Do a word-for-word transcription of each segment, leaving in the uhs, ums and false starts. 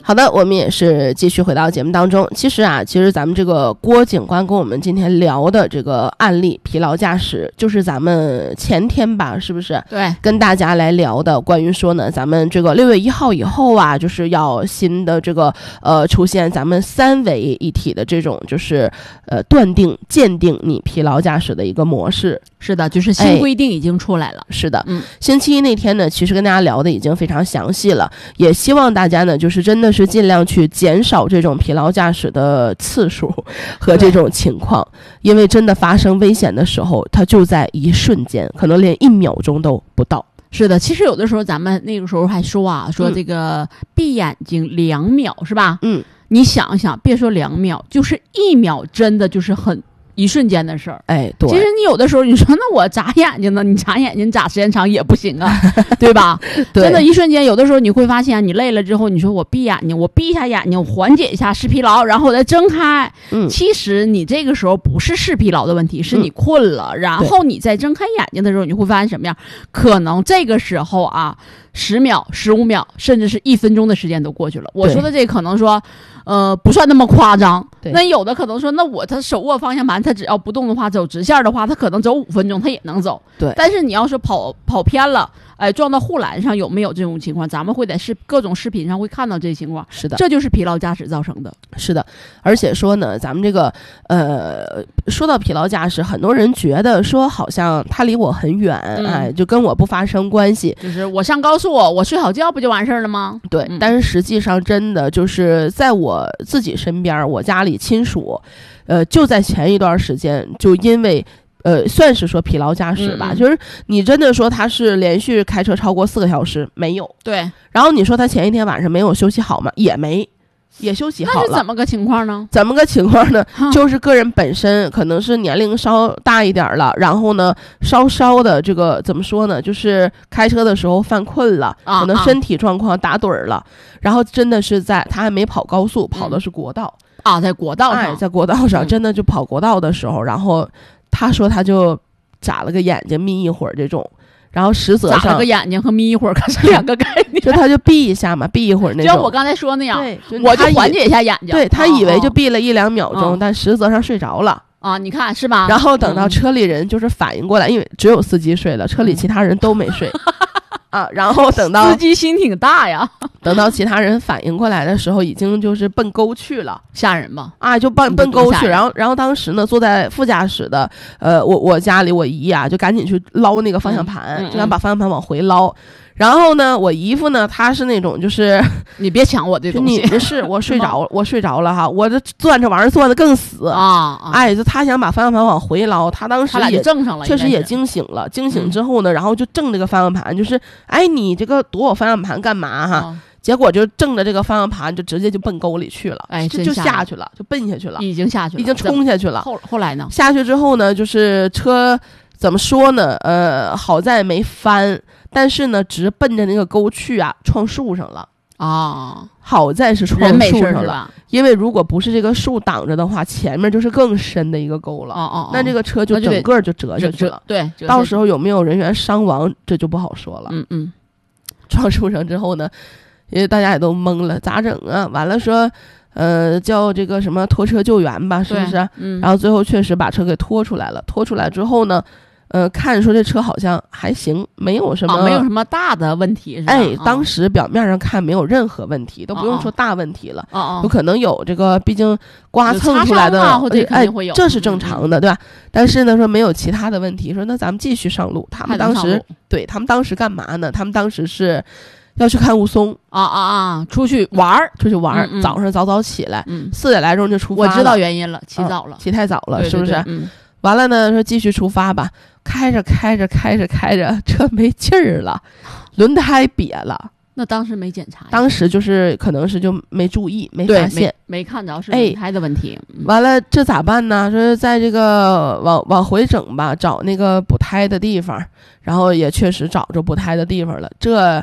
好的，我们也是继续回到节目当中。其实啊，其实咱们这个郭警官跟我们今天聊的这个案例疲劳驾驶，就是咱们前天吧，是不是？ 对， 跟大家来聊的，关于说呢，咱们这个六月一号以后啊，就是要新的这个呃出现咱们三维一体的这种就是呃断定鉴定你疲劳驾驶的一个模式。 是的，就是新规定已经出来了。 哎、是的， 嗯， 星期一那天呢，其实跟大家聊的已经非常详细了，也希望大家呢，就是真的是尽量去减少这种疲劳驾驶的次数和这种情况，因为真的发生危险的时候，它就在一瞬间，可能连一秒钟都不到。 是的，其实有的时候咱们那个时候还说啊，说这个闭眼睛两秒、嗯、是吧？嗯，你想一想，别说两秒，就是一秒，真的就是很。一瞬间的事儿， 哎，对。 其实你有的时候你说那我眨眼睛呢，你眨眼睛眨时间长也不行啊，对吧？对，真的，一瞬间，有的时候你会发现，你累了之后，你说我闭眼睛，我闭一下眼睛，我缓解一下视疲劳，然后我再睁开。嗯，其实你这个时候不是视疲劳的问题，是你困了，嗯、然后你再睁开眼睛的时候，你会发现什么样？可能这个时候啊，十秒、十五秒，甚至是一分钟的时间都过去了。我说的这可能说。呃，不算那么夸张。那有的可能说，那我他手握方向盘，他只要不动的话，走直线的话，他可能走五分钟，他也能走。对。但是你要是跑跑偏了，哎，撞到护栏上，有没有这种情况？咱们会在视各种视频上会看到这些情况。 是的， 这就是疲劳驾驶造成的。 是的，而且说呢，咱们这个呃，说到疲劳驾驶，很多人觉得说好像他离我很远，嗯、哎，就跟我不发生关系。 就是我上高速，我睡好觉不就完事儿了吗？ 对。嗯、但是实际上，真的就是在我。我自己身边，我家里亲属，呃，就在前一段时间，就因为呃，算是说疲劳驾驶吧，嗯、就是你真的说他是连续开车超过四个小时没有？对。然后你说他前一天晚上没有休息好吗？也没，也休息好了。 那是怎么个情况呢？ 怎么个情况呢？就是个人本身可能是年龄稍大一点了，然后呢，稍稍的这个怎么说呢？就是开车的时候犯困了，啊、可能身体状况打盹了。啊然后真的是在他还没跑高速，跑的是国道、 嗯、啊，在国道上， 哎，在国道上、嗯、真的就跑国道的时候，然后他说他就眨了个眼睛眯一会儿这种，然后实则上眨了个眼睛和眯一会儿可是两个概念， 就他就闭一下嘛，闭一会儿那种， 就像我刚才说那样， 对， 我就缓解一下眼睛， 对他以为就闭了一两秒钟，哦、但实则上睡着了。 啊，你看是吧？ 然后等到车里人就是反应过来，嗯、因为只有司机睡了，车里其他人都没睡。嗯啊，然后等到司机心挺大呀， 等到其他人反应过来的时候，已经就是奔沟去了， 吓人吗？ 啊，就奔奔沟去，然后然后当时呢，坐在副驾驶的，呃，我我家里我姨啊，就赶紧去捞那个方向盘，嗯嗯、就想把方向盘往回捞。然后呢，我姨夫呢，他是那种就是你别抢我这东西， 你是我睡着，我睡着了哈，我这攥这玩意儿攥的更死啊！哎，就他想把方向盘往回捞，他当时也正上了， 确实也惊醒了，惊醒之后呢，然后就正这个方向盘，就是哎，你这个躲我方向盘干嘛哈？哦、结果就正着这个方向盘，就直接就奔沟里去了， 哎， 就就下去了，就奔下去了， 已经下去了， 已经冲下去了。 后后来呢？ 下去之后呢，就是车怎么说呢？呃，好在没翻。但是呢，直奔着那个沟去啊，撞树上了啊、哦！好在是撞树上了，因为如果不是这个树挡着的话，前面就是更深的一个沟了。哦哦，那这个车就整个就折下去了。 对， 到时候有没有人员伤亡，这就不好说了。 嗯嗯， 撞树上之后呢，因为大家也都懵了，咋整啊？完了说，呃，叫这个什么拖车救援吧，是不是？嗯。然后最后确实把车给拖出来了。拖出来之后呢？呃，看说这车好像还行，没有什么、 哦、没有什么大的问题，是吧？ 哎，当时表面上看没有任何问题，哦、都不用说大问题了，哦、有可能有这个，毕竟刮蹭出来的， 啊、 哎，这是正常的，对吧？但是呢，说没有其他的问题，说那咱们继续上路。他们当时，对他们当时干嘛呢？他们当时是要去看雾凇啊啊啊，出去玩儿， 出去玩儿、嗯嗯，早上早早起来，嗯，四点来钟就出发了。 我知道原因了，起早了， 嗯、起太早了， 对对对是不是？ 嗯。 完了呢，说继续出发吧。开着开着开着开着，车没劲儿了，轮胎瘪了。 那当时没检查， 当时就是可能是就没注意，没发现， 没, 没看着是轮胎的问题。 哎、完了，这咋办呢？说在这个往往回整吧，找那个补胎的地方，然后也确实找着补胎的地方了。这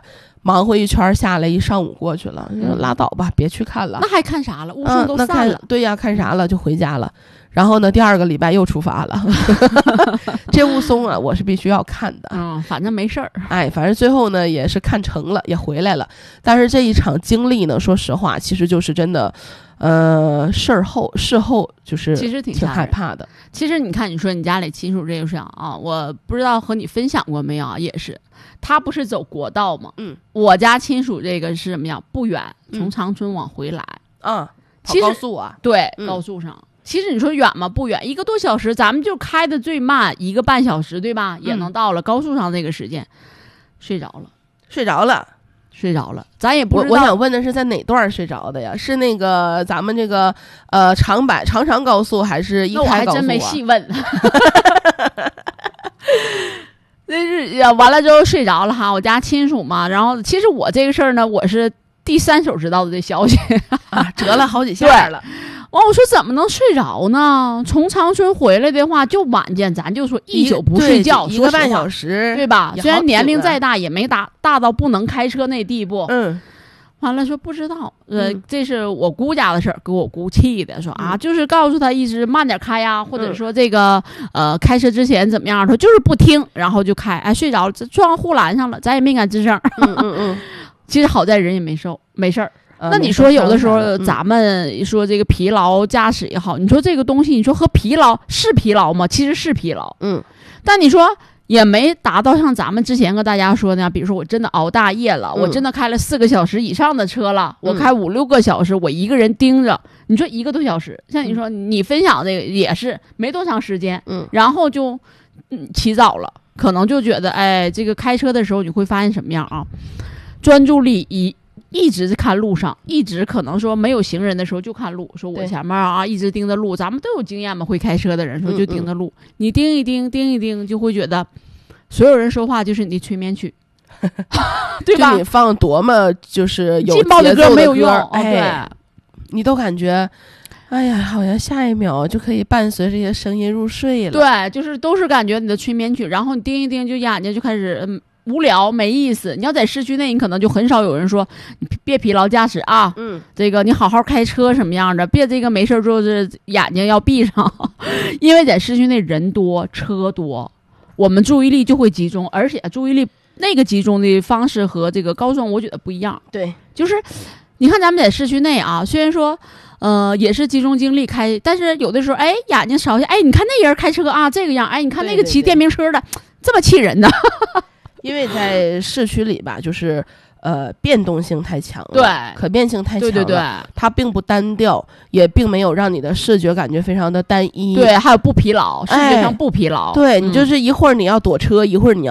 忙活一圈下来，一上午过去了，嗯、拉倒吧，别去看了。 那还看啥了？雾凇都散了。 嗯、对呀，看啥了就回家了。然后呢，第二个礼拜又出发了。这雾凇啊，我是必须要看的。 嗯，反正没事儿。 哎，反正最后呢也是看成了，也回来了。但是这一场经历呢，说实话，其实就是真的，呃，事后事后就是其实挺挺害怕的。 其实你看，你说你家里亲属这个事啊，我不知道和你分享过没有啊？也是，他不是走国道吗？ 嗯， 我家亲属这个是什么样？不远，从长春往回来。 嗯，跑高速啊？ 对， 嗯、 高速上。其实你说远吗？不远，一个多小时，咱们就开的最慢一个半小时，对吧？也能到了、嗯、高速上这个时间，睡着了， 睡着了， 睡着了。咱也不知道。 我我想问的是，在哪段睡着的呀？是那个咱们这个呃长百长长高速，还是一开高速、啊？ 那我还真没细问。那是呀，完了之后睡着了哈。我家亲属嘛，然后其实我这个事儿呢，我是第三手知道的这消息啊，折了好几下了。 完，我说怎么能睡着呢？从长春回来的话，就晚间，咱就说一宿不睡觉， 一个半小时， 对吧？虽然年龄再大，也没大大到不能开车那地步。 嗯， 完了说不知道，呃， 嗯、 这是我姑家的事儿，给我姑气的，说啊，就是告诉他一直慢点开呀，或者说这个、嗯、呃开车之前怎么样，他就是不听，然后就开，哎，睡着了，撞护栏上了，咱也没敢吱声。 嗯嗯嗯， 其实好在人也没受，没事儿。那你说有的时候咱们说这个疲劳驾驶也好，你说这个东西，你说和疲劳是疲劳吗？其实是疲劳， 嗯， 但你说也没达到像咱们之前跟大家说的，比如说我真的熬大夜了， 嗯、 我真的开了四个小时以上的车了，嗯、我开五六个小时，我一个人盯着，你说一个多小时，像你说你分享这个也是没多长时间， 嗯， 然后就嗯起早了，可能就觉得哎，这个开车的时候你会发现什么样啊？专注力一。一直看路上，一直可能说没有行人的时候就看路，说我前面啊一直盯着路，咱们都有经验嘛，会开车的人说就盯着路，嗯嗯你盯一盯盯一盯就会觉得所有人说话就是你的催眠曲对吧？ 就你放多么就是有劲爆的歌没有用， 哎， 对， 你都感觉哎呀好像下一秒就可以伴随这些声音入睡了， 对，就是都是感觉你的催眠曲，然后你盯一盯就眼睛就开始嗯无聊没意思，你要在市区内，你可能就很少有人说你别疲劳驾驶啊， 嗯， 这个你好好开车什么样的，别这个没事就是眼睛要闭上，因为在市区内人多车多，我们注意力就会集中，而且注意力那个集中的方式和这个高中我觉得不一样， 对， 就是你看咱们在市区内啊，虽然说呃也是集中精力开，但是有的时候哎眼睛扫一下，哎你看那人开车啊这个样，哎你看那个骑电瓶车的这么气人的。 因为在市区里吧，就是呃变动性太强了， 对， 可变性太强了， 对对对， 它并不单调，也并没有让你的视觉感觉非常的单一， 对，还有不疲劳，视觉上不疲劳， 哎、对、 嗯、 你就是一会儿你要躲车，一会儿你要